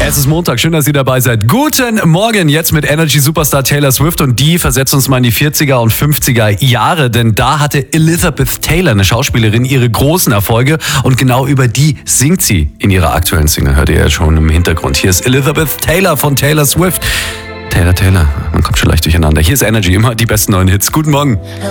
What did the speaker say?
Es ist Montag, schön, dass ihr dabei seid. Guten Morgen, jetzt mit Energy Superstar Taylor Swift und die versetzt uns mal in die 40er und 50er Jahre, denn da hatte Elizabeth Taylor, eine Schauspielerin, ihre großen Erfolge und genau über die singt sie in ihrer aktuellen Single, hört ihr ja schon im Hintergrund. Hier ist Elizabeth Taylor von Taylor Swift. Taylor, man kommt schon leicht durcheinander. Hier ist Energy, immer die besten neuen Hits. Guten Morgen.